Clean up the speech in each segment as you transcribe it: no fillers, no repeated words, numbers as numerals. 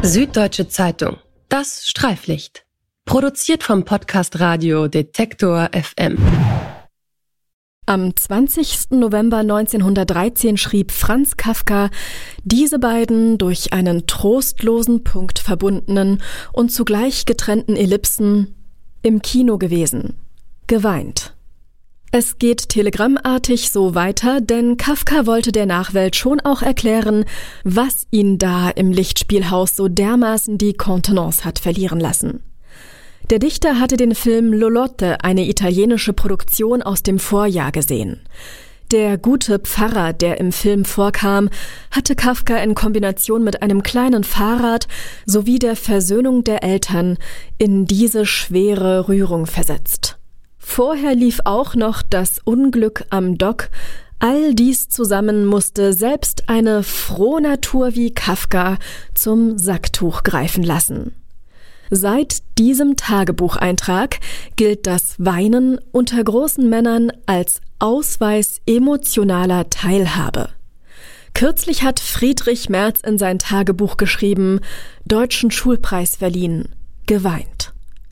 Süddeutsche Zeitung. Das Streiflicht. Produziert vom Podcast Radio Detektor FM. Am 20. November 1913 schrieb Franz Kafka diese beiden durch einen trostlosen Punkt verbundenen und zugleich getrennten Ellipsen: im Kino gewesen, geweint. Es geht telegrammartig so weiter, denn Kafka wollte der Nachwelt schon auch erklären, was ihn da im Lichtspielhaus so dermaßen die Kontenance hat verlieren lassen. Der Dichter hatte den Film Lolotte, eine italienische Produktion aus dem Vorjahr, gesehen. Der gute Pfarrer, der im Film vorkam, hatte Kafka in Kombination mit einem kleinen Fahrrad sowie der Versöhnung der Eltern in diese schwere Rührung versetzt. Vorher lief auch noch das Unglück am Dock. All dies zusammen musste selbst eine Frohnatur wie Kafka zum Sacktuch greifen lassen. Seit diesem Tagebucheintrag gilt das Weinen unter großen Männern als Ausweis emotionaler Teilhabe. Kürzlich hat Friedrich Merz in sein Tagebuch geschrieben: Deutschen Schulpreis verliehen, geweint.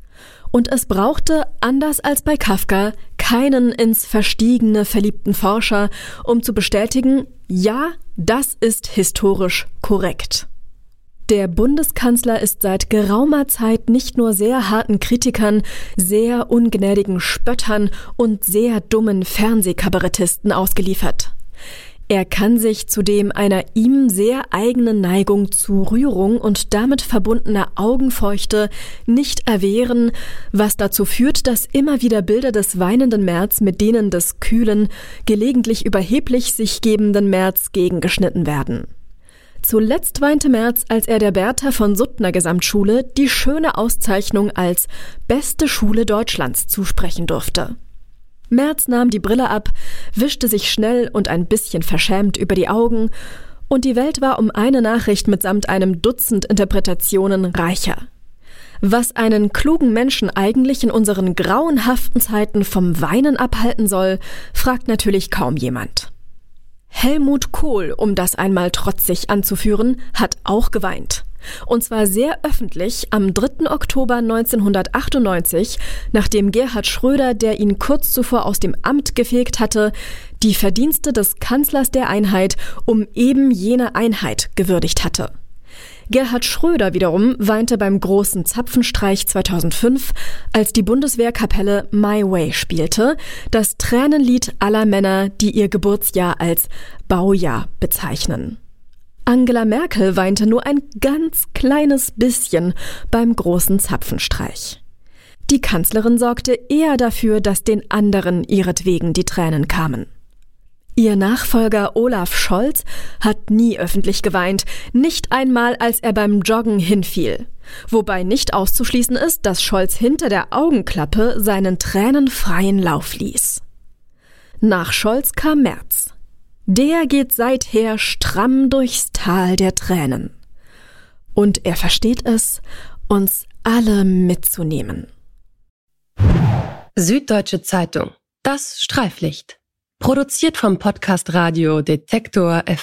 Und es brauchte, anders als bei Kafka, keinen ins Verstiegene verliebten Forscher, um zu bestätigen, ja, das ist historisch korrekt. Der Bundeskanzler ist seit geraumer Zeit nicht nur sehr harten Kritikern, sehr ungnädigen Spöttern und sehr dummen Fernsehkabarettisten ausgeliefert. Er kann sich zudem einer ihm sehr eigenen Neigung zu Rührung und damit verbundener Augenfeuchte nicht erwehren, was dazu führt, dass immer wieder Bilder des weinenden Merz mit denen des kühlen, gelegentlich überheblich sich gebenden Merz gegengeschnitten werden. Zuletzt weinte Merz, als er der Bertha von Suttner Gesamtschule die schöne Auszeichnung als beste Schule Deutschlands zusprechen durfte. Merz nahm die Brille ab, wischte sich schnell und ein bisschen verschämt über die Augen, und die Welt war um eine Nachricht mitsamt einem Dutzend Interpretationen reicher. Was einen klugen Menschen eigentlich in unseren grauenhaften Zeiten vom Weinen abhalten soll, fragt natürlich kaum jemand. Helmut Kohl, um das einmal trotzig anzuführen, hat auch geweint. Und zwar sehr öffentlich am 3. Oktober 1998, nachdem Gerhard Schröder, der ihn kurz zuvor aus dem Amt gefegt hatte, die Verdienste des Kanzlers der Einheit um eben jene Einheit gewürdigt hatte. Gerhard Schröder wiederum weinte beim großen Zapfenstreich 2005, als die Bundeswehrkapelle My Way spielte, das Tränenlied aller Männer, die ihr Geburtsjahr als Baujahr bezeichnen. Angela Merkel weinte nur ein ganz kleines bisschen beim großen Zapfenstreich. Die Kanzlerin sorgte eher dafür, dass den anderen ihretwegen die Tränen kamen. Ihr Nachfolger Olaf Scholz hat nie öffentlich geweint, nicht einmal als er beim Joggen hinfiel. Wobei nicht auszuschließen ist, dass Scholz hinter der Augenklappe seinen Tränen freien Lauf ließ. Nach Scholz kam Merz. Der geht seither stramm durchs Tal der Tränen. Und er versteht es, uns alle mitzunehmen. Süddeutsche Zeitung. Das Streiflicht. Produziert vom Podcast Radio Detektor FM.